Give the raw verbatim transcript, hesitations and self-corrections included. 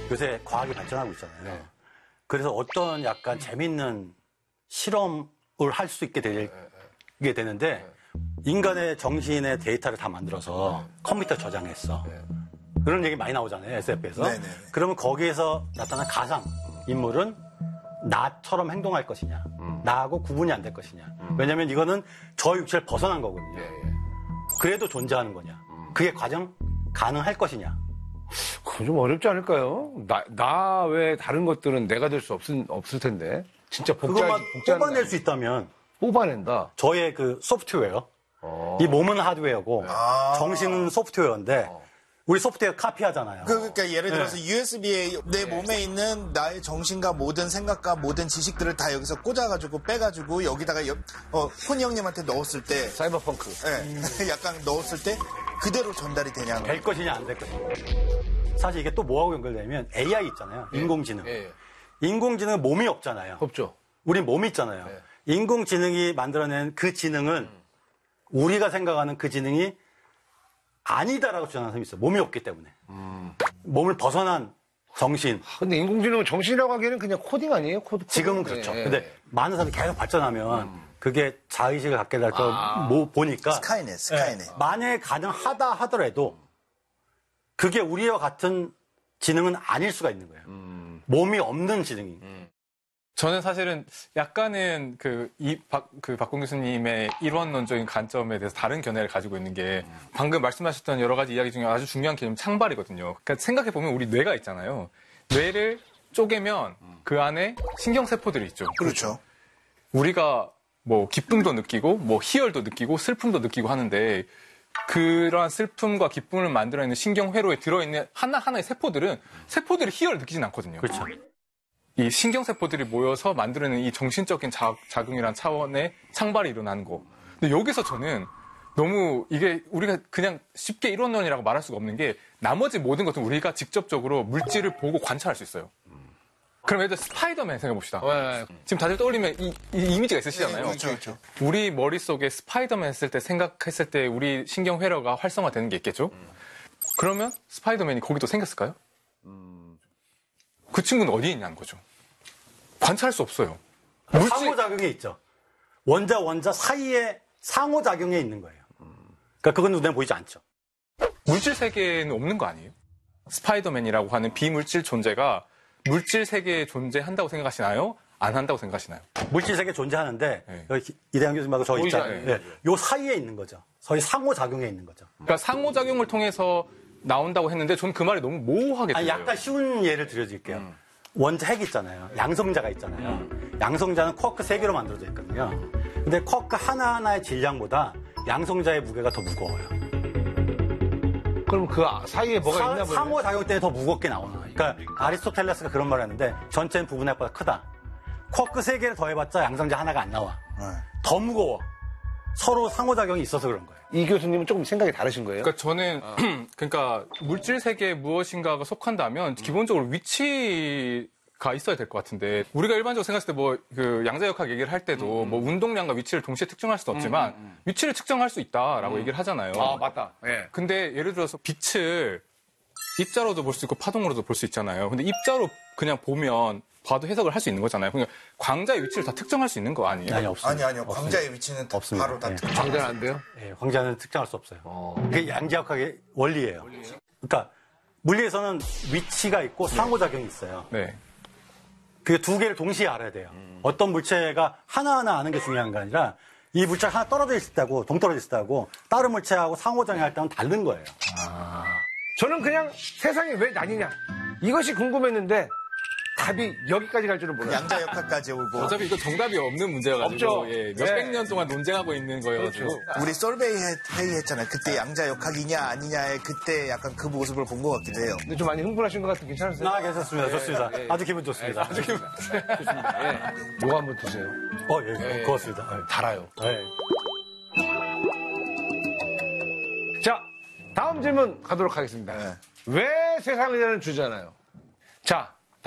요새 과학이 발전하고 있잖아요. 네. 그래서 어떤 약간 재밌는 실험을 할 수 있게 되게 되는데 인간의 정신의 데이터를 다 만들어서 컴퓨터에 저장했어. 그런 얘기 많이 나오잖아요, 에스에프에서. 네네. 그러면 거기에서 나타난 가상 인물은 나처럼 행동할 것이냐, 음. 나하고 구분이 안 될 것이냐. 음. 왜냐하면 이거는 저 육체를 벗어난 거거든요. 예, 예. 그래도 존재하는 거냐. 음. 그게 과정 가능할 것이냐. 그거 좀 어렵지 않을까요? 나, 나 외에 다른 것들은 내가 될 수 없을, 없을 텐데. 진짜 복잡, 그것만 복잡한 뽑아낼 수 있다면. 뽑아낸다. 저의 그 소프트웨어. 어. 이 몸은 하드웨어고 아. 정신은 소프트웨어인데 어. 우리 소프트웨어 카피하잖아요. 그, 그러니까 예를 들어서 네. 유에스비에 내 몸에 있는 나의 정신과 모든 생각과 모든 지식들을 다 여기서 꽂아가지고 빼가지고 여기다가 여, 어, 혼이 형님한테 넣었을 때 사이버펑크. 예, 약간 넣었을 때 그대로 전달이 되냐는 될 것이냐 안 될 것이냐. 사실 이게 또 뭐하고 연결되냐면 에이아이 있잖아요. 인공지능. 예, 예. 인공지능은 몸이 없잖아요. 없죠. 우린 몸이 있잖아요. 네. 인공지능이 만들어낸 그 지능은 음. 우리가 생각하는 그 지능이 아니다라고 주장하는 사람이 있어요. 몸이 없기 때문에. 음. 몸을 벗어난 정신. 근데 인공지능은 정신이라고 하기에는 그냥 코딩 아니에요? 코드. 코딩. 지금은 그렇죠. 예, 예. 근데 많은 사람이 계속 발전하면 음. 그게 자의식을 갖게 될 거 아. 보니까. 스카이넷, 스카이넷. 예, 만약에 가능하다 하더라도 그게 우리와 같은 지능은 아닐 수가 있는 거예요. 음. 몸이 없는 지능이. 음. 저는 사실은 약간은 그, 이, 박, 그 박공 교수님의 일원론적인 관점에 대해서 다른 견해를 가지고 있는 게 방금 말씀하셨던 여러 가지 이야기 중에 아주 중요한 개념 창발이거든요. 그러니까 생각해보면 우리 뇌가 있잖아요. 뇌를 쪼개면 그 안에 신경세포들이 있죠. 그렇죠. 우리가 뭐 기쁨도 느끼고 뭐 희열도 느끼고 슬픔도 느끼고 하는데 그러한 슬픔과 기쁨을 만들어내는 신경회로에 들어있는 하나하나의 세포들은 세포들이 희열을 느끼진 않거든요. 그렇죠. 이 신경세포들이 모여서 만들어내는 이 정신적인 자, 작용이란 차원의 창발이 일어나는 거. 근데 여기서 저는 너무 이게 우리가 그냥 쉽게 이론론이라고 말할 수가 없는 게 나머지 모든 것은 우리가 직접적으로 물질을 보고 관찰할 수 있어요. 그럼 예를 들어 스파이더맨 생각해봅시다. 네. 지금 다들 떠올리면 이, 이 이미지가 있으시잖아요. 네, 그렇죠, 그렇죠. 우리 머릿속에 스파이더맨 했을 때 생각했을 때 우리 신경회로가 활성화되는 게 있겠죠? 음. 그러면 스파이더맨이 거기도 생겼을까요? 음. 그 친구는 어디에 있냐는 거죠. 관찰할 수 없어요. 물질... 상호작용에 있죠. 원자 원자 사이에 상호작용에 있는 거예요. 그러니까 그건 눈에 보이지 않죠. 물질 세계에는 없는 거 아니에요? 스파이더맨이라고 하는 비물질 존재가 물질 세계에 존재한다고 생각하시나요? 안 한다고 생각하시나요? 물질 세계 존재하는데 네. 여기 이대영 교수님하고 저 있잖아요. 네. 네. 요 사이에 있는 거죠. 저희 상호작용에 있는 거죠. 그러니까 상호작용을 통해서 나온다고 했는데 저는 그 말이 너무 모호하게 들려요. 아니, 약간 쉬운 예를 들어드릴게요. 음. 원자 핵 있잖아요. 양성자가 있잖아요. 음. 양성자는 쿼크 세 개로 만들어져 있거든요. 근데 쿼크 하나하나의 질량보다 양성자의 무게가 더 무거워요. 그럼 그 사이에 뭐가 사, 있나 보네. 상호작용 때문에 더 무겁게 나오나. 그러니까 아리스토텔레스가 그런 말을 했는데 전체는 부분 핵보다 크다. 쿼크 세 개를 더해봤자 양성자 하나가 안 나와. 네. 더 무거워. 서로 상호작용이 있어서 그런 거예요. 이 교수님은 조금 생각이 다르신 거예요? 그러니까 저는 어. 그러니까 물질 세계에 무엇인가가 속한다면 기본적으로 위치가 있어야 될 것 같은데 우리가 일반적으로 생각했을 때 뭐 그 양자역학 얘기를 할 때도 음. 뭐 운동량과 위치를 동시에 특정할 수는 없지만 음, 음, 음. 위치를 측정할 수 있다라고 음. 얘기를 하잖아요. 아 맞다. 예. 근데 예를 들어서 빛을 입자로도 볼 수 있고 파동으로도 볼 수 있잖아요. 근데 입자로 그냥 보면 봐도 해석을 할 수 있는 거잖아요. 그러니까 광자의 위치를 다 특정할 수 있는 거 아니에요? 아니, 없습니다. 아니, 아니요. 없습니다. 광자의 위치는 없습니다. 바로 다 네. 특정. 광자는 안 돼요? 네, 광자는 특정할 수 없어요. 어. 그게 양자역학의 원리예요. 원리예요? 그러니까 물리에서는 위치가 있고 상호작용이 있어요. 네. 그 두 개를 동시에 알아야 돼요. 음. 어떤 물체가 하나하나 아는 게 중요한 게 아니라 이 물체가 하나 떨어져 있을 때하고 동떨어져 있을 때하고 다른 물체하고 상호작용할 때는 다른 거예요. 아. 저는 그냥 세상이 왜 나뉘냐 이것이 궁금했는데 답이 여기까지 갈 줄은 몰라요. 양자역학까지 오고. 어차피 이거 정답이 없는 문제여가지고 없죠. 예, 몇백 네. 년 동안 논쟁하고 있는 거여가지고 그렇죠. 우리 솔베이 회의 했잖아요. 그때 양자역학이냐 아니냐에 그때 약간 그 모습을 본 것 같기도 해요. 근데 좀 많이 흥분하신 것 같은 괜찮으세요? 아, 괜찮습니다. 좋습니다. 예, 예. 아주 기분 좋습니다. 아주 기분 좋습니다. 예. 요거 한번 드세요. 어, 예, 예. 고맙습니다. 예. 달아요. 예. 자, 다음 질문 가도록 하겠습니다. 네. 왜 세상이라는 주잖아요. 자,